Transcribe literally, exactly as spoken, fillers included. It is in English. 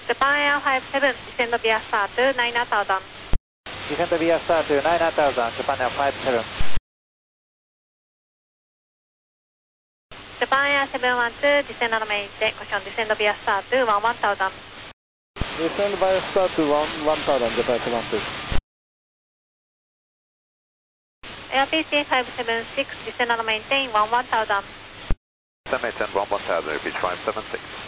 Japan Air five seven, descend via start nine thousand. Descend via start nine thousand, Japan Air five seven. Japan Air seven one two, descend on maintain, caution, descend via start one one thousand. Descend via start one one thousand, Japan seven two. Air P C five seven six, descend on maintain one one thousand. Maintain one one thousand, repeat five seven six.